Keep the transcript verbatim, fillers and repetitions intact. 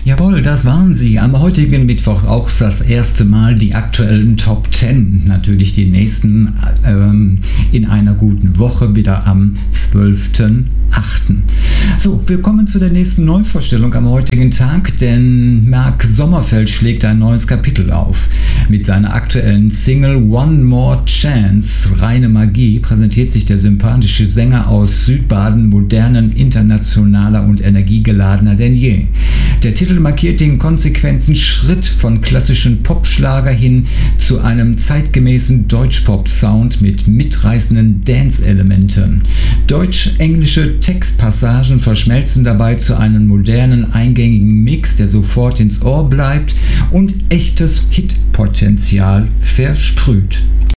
Jawohl, das waren sie. Am heutigen Mittwoch auch das erste Mal die aktuellen Top zehn. Natürlich die nächsten ähm, in einer guten Woche, wieder am zwölften achten So, wir kommen zu der nächsten Neuvorstellung am heutigen Tag, denn Mark Sommerfeld schlägt ein neues Kapitel auf. Mit seiner aktuellen Single One More Chance, reine Magie, präsentiert sich der sympathische Sänger aus Südbaden modernen, internationaler und energiegeladener denn je. Der Titel markiert den konsequenten Schritt von klassischen Popschlager hin zu einem zeitgemäßen Deutschpop-Sound mit mitreißenden Dance-Elementen. Deutsch-englische Textpassagen verschmelzen dabei zu einem modernen, eingängigen Mix, der sofort ins Ohr bleibt und echtes Hitpotenzial versprüht.